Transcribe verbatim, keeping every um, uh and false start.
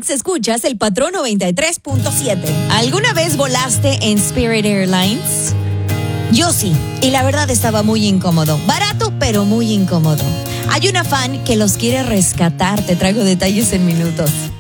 Phoenix, escuchas el Patrón noventa y tres punto siete. ¿Alguna vez volaste en Spirit Airlines? Yo sí, y la verdad estaba muy incómodo. Barato, pero muy incómodo. Hay una fan que los quiere rescatar. Te traigo detalles en minutos.